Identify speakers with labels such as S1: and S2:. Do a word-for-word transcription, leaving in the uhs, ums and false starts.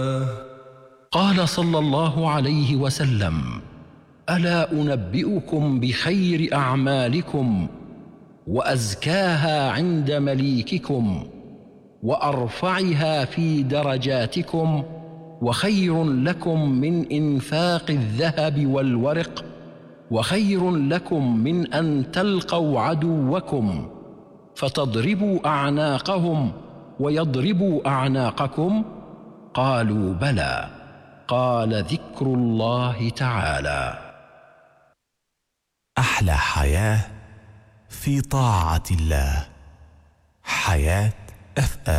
S1: قال صلى الله عليه وسلم: ألا أنبئكم بخير أعمالكم وأزكاها عند مليككم وأرفعها في درجاتكم وخير لكم من إنفاق الذهب والورق وخير لكم من أن تلقوا عدوكم فتضربوا أعناقهم ويضربوا أعناقكم؟ قالوا: بلى. قال: ذكر الله تعالى.
S2: أحلى حياة في طاعة الله. حياة أف أم.